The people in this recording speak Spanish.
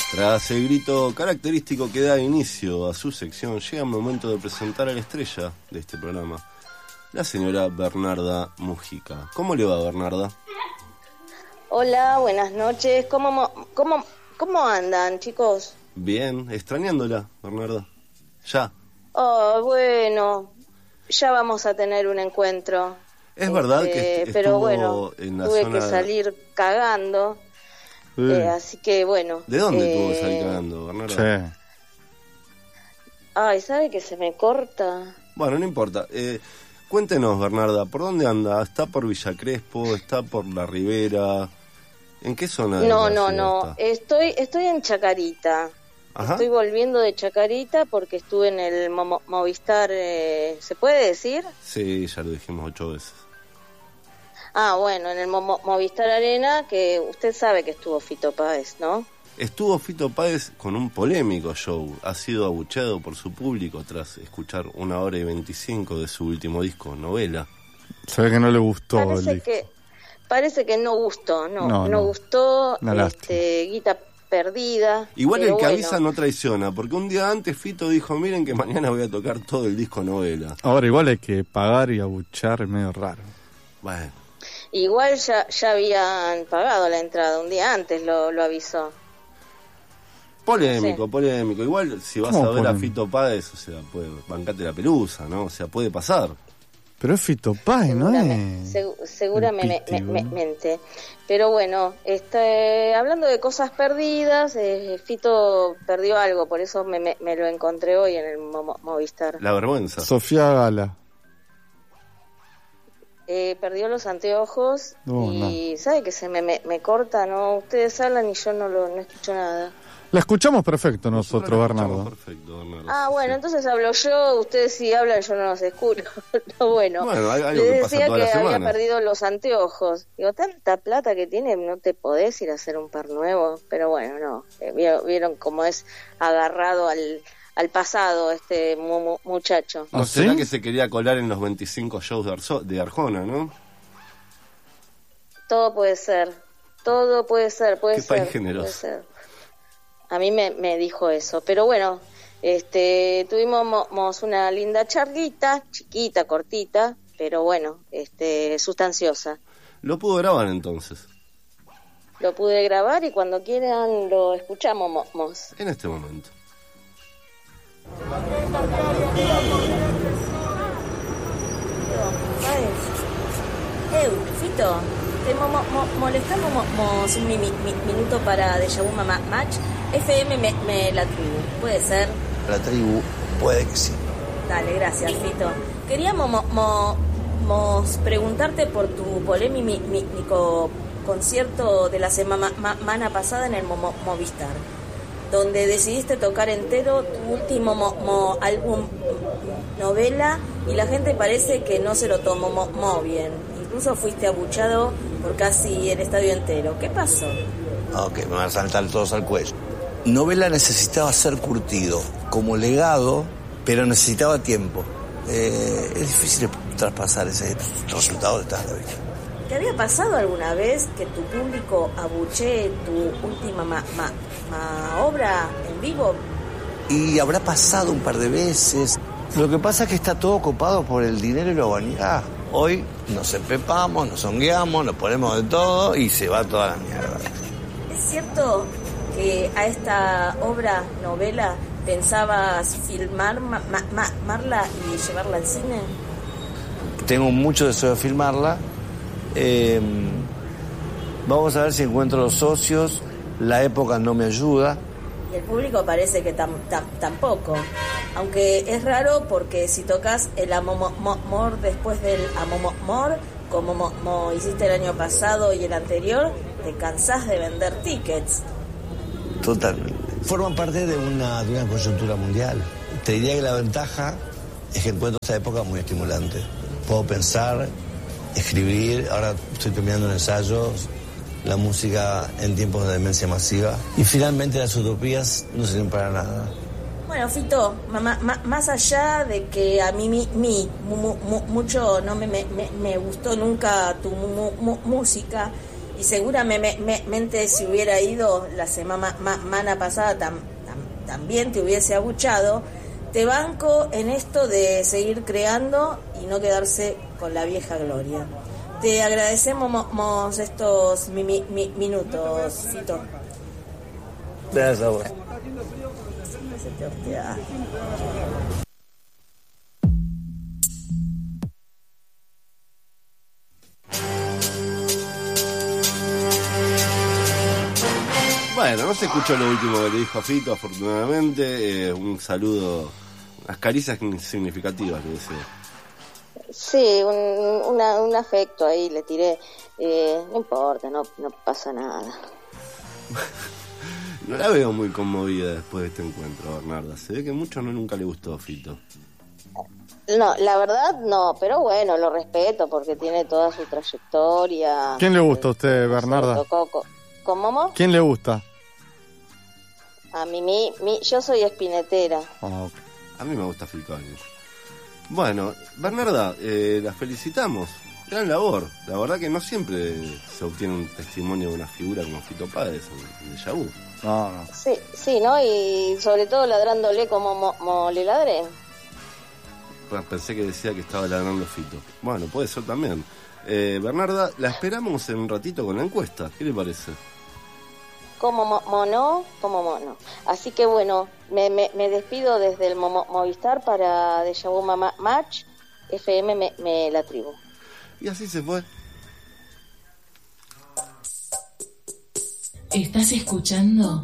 Tras el grito característico que da inicio a su sección, llega el momento de presentar a la estrella de este programa, la señora Bernarda Mujica. ¿Cómo le va, Bernarda? Hola, buenas noches. ¿Cómo andan, chicos? Bien, extrañándola, Bernarda. Ya. Oh, bueno, ya vamos a tener un encuentro. Es verdad que estuvo pero bueno, en la tuve zona... que salir cagando. Así que bueno. ¿De dónde tuvo que salir cagando, Bernarda? Sí. Ay, ¿sabe que se me corta? Bueno, no importa. Cuéntenos, Bernarda, ¿por dónde anda? ¿Está por Villa Crespo? ¿Está por La Ribera? ¿En qué zona de la ciudad No. está? Estoy en Chacarita. Ajá. Estoy volviendo de Chacarita porque estuve en el Movistar. ¿Se puede decir? Sí, ya lo dijimos 8 veces. Ah, bueno, en el Movistar Arena, que usted sabe que estuvo Fito Páez, ¿no? Estuvo Fito Páez con un polémico show. Ha sido abucheado por su público tras escuchar 1 hora y 25 de su último disco, Novela. Se ve que no le gustó Parece que no gustó, no gustó, guita perdida. Igual el que avisa no traiciona, porque un día antes Fito dijo, miren que mañana voy a tocar todo el disco Novela. Ahora igual hay que pagar y abuchar, es medio raro. Bueno. Igual ya habían pagado la entrada, un día antes lo avisó. Polémico. Igual si vas a ver polémico? a Fito Páez, o sea, puede bancate la pelusa, ¿no? O sea, puede pasar. Pero es Fito Páez, ¿no es? Seguramente. Pero bueno, hablando de cosas perdidas, Fito perdió algo, por eso me lo encontré hoy en el Movistar. La vergüenza. Sofía Gala. Perdió los anteojos y sabe que se me corta, ¿no? Ustedes hablan y yo no escucho nada. La escuchamos perfecto nosotros, Bernardo. Perfecto, Bernardo. Ah, bueno, entonces hablo yo, ustedes si hablan yo no los escucho. Bueno, algo les que pasa decía toda que la había semana. perdido los anteojos. Digo, tanta plata que tiene, no te podés ir a hacer un par nuevo. Pero bueno, no. Vieron cómo es agarrado al pasado este muchacho. ¿No será que se quería colar en los 25 shows de Arjona, no? Todo puede ser. Qué país generoso. Puede ser. A mí me dijo eso, pero bueno, tuvimos una linda charlita, chiquita, cortita, pero bueno, sustanciosa. ¿Lo pudo grabar entonces? Lo pude grabar y cuando quieran lo escuchamos. En este momento. Fito, te molestamos un minuto para Deja Vu Match. FM la tribu, ¿puede ser? La tribu, puede que sí. Dale, gracias, Fito. Queríamos preguntarte por tu polémico concierto de la semana pasada en el Movistar, donde decidiste tocar entero tu último álbum Novela y la gente parece que no se lo tomó bien. Incluso fuiste abuchado por casi el estadio entero. ¿Qué pasó? Ok, me van a saltar todos al cuello. Novela necesitaba ser curtido como legado, pero necesitaba tiempo. Es difícil traspasar ese resultado de tarde. ¿Te había pasado alguna vez que tu público abuchee tu última obra en vivo? Y habrá pasado un par de veces. Lo que pasa es que está todo copado por el dinero y la vanidad. Hoy nos empepamos, nos hongueamos, nos ponemos de todo y se va toda la mierda. ¿Es cierto que a esta obra, Novela, pensabas filmarla y llevarla al cine? Tengo mucho deseo de filmarla. Vamos a ver si encuentro los socios. La época no me ayuda. Y el público parece que tampoco. Aunque es raro porque si tocas el Amor después del Amor, como hiciste el año pasado y el anterior, te cansás de vender tickets. Totalmente. Forman parte de una coyuntura mundial. Te diría que la ventaja es que encuentro esta época muy estimulante. Puedo pensar, escribir, ahora estoy terminando un ensayo, la música en tiempos de demencia masiva. Y finalmente las utopías no sirven para nada. Bueno, Fito, más allá de que a mí mucho no me gustó nunca tu música, y seguramente si hubiera ido la semana pasada también te hubiese abuchado. Te banco en esto de seguir creando y no quedarse con la vieja gloria. Te agradecemos estos minutos, Fito. Gracias a vos. Bueno, no se escuchó lo último que le dijo a Fito, afortunadamente. Un saludo, unas caricias significativas, le deseo. Sí, un afecto ahí le tiré. No importa, no pasa nada. No la veo muy conmovida después de este encuentro, Bernarda. Se ve que mucho nunca le gustó a Fito. No, la verdad no, pero bueno, lo respeto porque tiene toda su trayectoria. ¿Quién le gusta a usted, Bernarda? ¿Cómo? ¿Quién le gusta? A mí, yo soy espinetera. Oh, okay. A mí me gusta Phil Collins. Bueno, Bernarda, la felicitamos. Gran labor. La verdad que no siempre se obtiene un testimonio de una figura como Fito Páez en Deja Vu. No. Sí, ¿no? Y sobre todo ladrándole como le ladré. Pensé que decía que estaba ladrando Fito. Bueno, puede ser también. Bernarda, la esperamos en un ratito con la encuesta. ¿Qué le parece? Como mono. Así que bueno, me despido desde el Movistar para Deja Vu Match FM me la tribu. Y así se fue. ¿Estás escuchando?